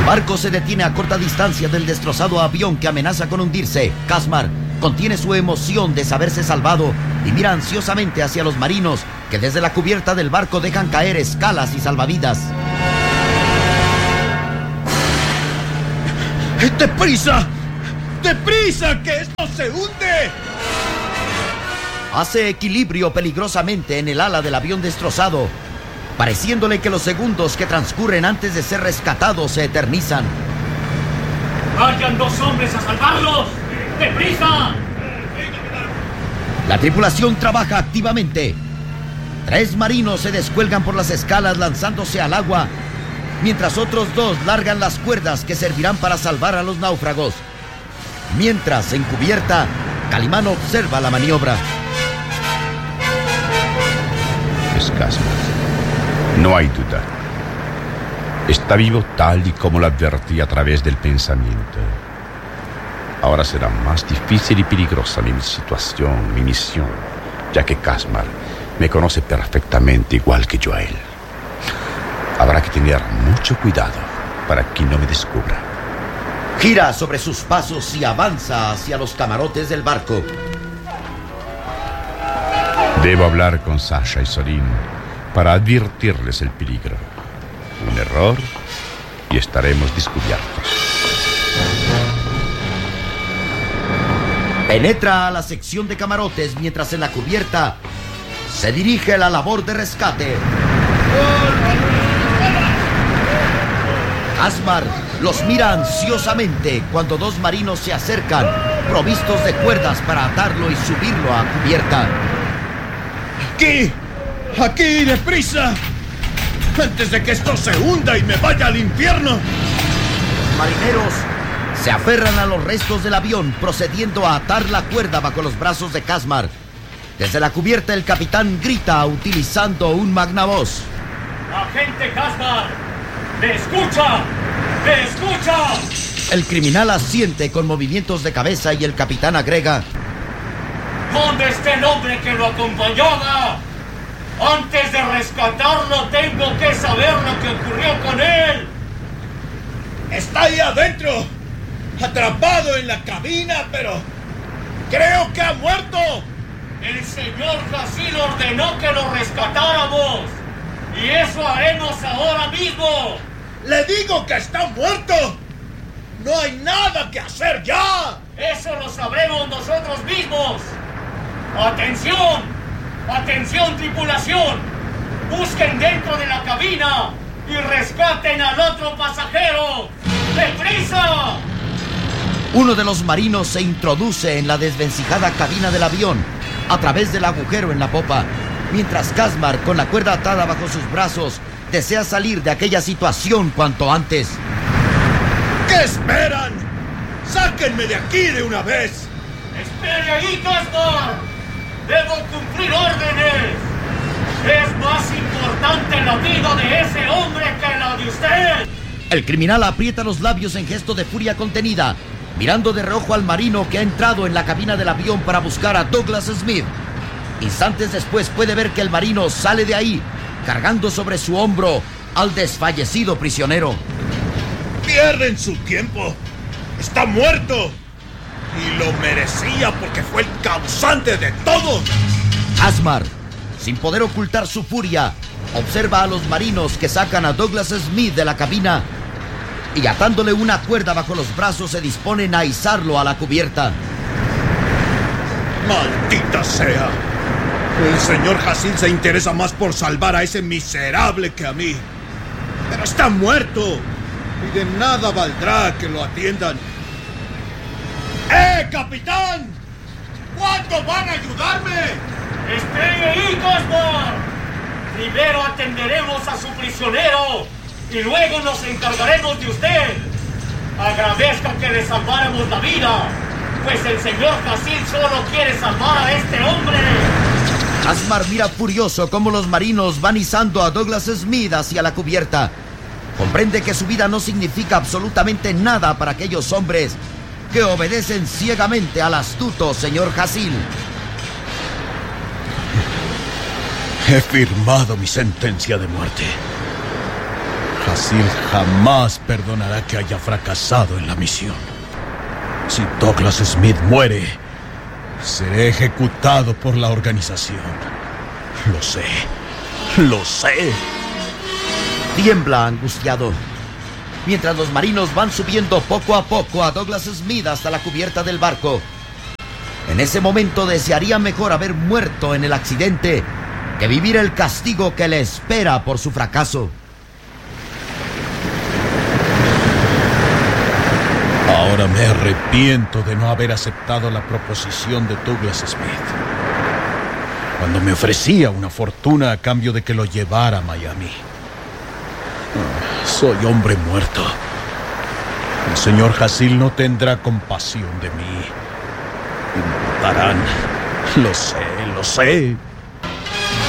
barco se detiene a corta distancia del destrozado avión que amenaza con hundirse. Kazmar contiene su emoción de saberse salvado y mira ansiosamente hacia los marinos que desde la cubierta del barco dejan caer escalas y salvavidas. ¡Deprisa! ¡Deprisa, que esto se hunde! Hace equilibrio peligrosamente en el ala del avión destrozado, pareciéndole que los segundos que transcurren antes de ser rescatados se eternizan. ¡Vayan 2 hombres a salvarlos! ¡Deprisa! La tripulación trabaja activamente. 3 marinos se descuelgan por las escalas lanzándose al agua, mientras otros 2 largan las cuerdas que servirán para salvar a los náufragos. Mientras, en cubierta, Calimán observa la maniobra. Es Kazmar. No hay duda. Está vivo tal y como lo advertí a través del pensamiento. Ahora será más difícil y peligrosa mi situación, mi misión, ya que Kazmar me conoce perfectamente igual que yo a él. Habrá que tener mucho cuidado para que no me descubra. Gira sobre sus pasos y avanza hacia los camarotes del barco. Debo hablar con Sasha y Sorin para advertirles el peligro. Un error y estaremos descubiertos. Penetra a la sección de camarotes mientras en la cubierta se dirige a la labor de rescate. Kazmar los mira ansiosamente cuando 2 marinos se acercan, provistos de cuerdas para atarlo y subirlo a cubierta. ¡Aquí! ¡Aquí, deprisa! ¡Antes de que esto se hunda y me vaya al infierno! Los marineros se aferran a los restos del avión, procediendo a atar la cuerda bajo los brazos de Kazmar. Desde la cubierta el capitán grita utilizando un magnavoz. ¡Agente Kazmar! ¡Me escucha! ¡Me escucha! El criminal asiente con movimientos de cabeza y el capitán agrega: ¿Dónde está el hombre que lo acompañaba? Antes de rescatarlo tengo que saber lo que ocurrió con él. Está ahí adentro, atrapado en la cabina, pero creo que ha muerto. El señor Hasil ordenó que lo rescatáramos. Y eso haremos ahora mismo. ¡Le digo que está muerto! ¡No hay nada que hacer ya! Eso lo sabremos nosotros mismos. ¡Atención! ¡Atención, tripulación! ¡Busquen dentro de la cabina y rescaten al otro pasajero! ¡Deprisa! Uno de los marinos se introduce en la desvencijada cabina del avión a través del agujero en la popa, mientras Kazmar, con la cuerda atada bajo sus brazos, desea salir de aquella situación cuanto antes. ¿Qué esperan? ¡Sáquenme de aquí de una vez! ¡Espere ahí, Kazmar! ¡Debo cumplir órdenes! ¡Es más importante la vida de ese hombre que la de usted! El criminal aprieta los labios en gesto de furia contenida, mirando de reojo al marino que ha entrado en la cabina del avión para buscar a Douglas Smith. Instantes después puede ver que el marino sale de ahí, cargando sobre su hombro al desfallecido prisionero. ¡Pierden su tiempo! ¡Está muerto! Y lo merecía porque fue el causante de todo. Kazmar, sin poder ocultar su furia, observa a los marinos que sacan a Douglas Smith de la cabina y atándole una cuerda bajo los brazos se disponen a izarlo a la cubierta. ¡Maldita sea! El señor Hasil se interesa más por salvar a ese miserable que a mí. Pero está muerto. Y de nada valdrá que lo atiendan. ¡Capitán! ¿Cuándo van a ayudarme? ¡Espere ahí, Kazmar! Primero atenderemos a su prisionero y luego nos encargaremos de usted. Agradezca que le salváramos la vida, pues el señor Hasil solo quiere salvar a este hombre. Kazmar mira furioso cómo los marinos van izando a Douglas Smith hacia la cubierta. Comprende que su vida no significa absolutamente nada para aquellos hombres que obedecen ciegamente al astuto señor Hasil. He firmado mi sentencia de muerte. Hasil jamás perdonará que haya fracasado en la misión. Si Douglas Smith muere, seré ejecutado por la organización. Lo sé. Lo sé. Tiembla angustiado, mientras los marinos van subiendo poco a poco a Douglas Smith hasta la cubierta del barco. En ese momento desearía mejor haber muerto en el accidente que vivir el castigo que le espera por su fracaso. Ahora me arrepiento de no haber aceptado la proposición de Douglas Smith, cuando me ofrecía una fortuna a cambio de que lo llevara a Miami. Soy hombre muerto. El señor Hasil no tendrá compasión de mí. Me matarán. Lo sé, lo sé.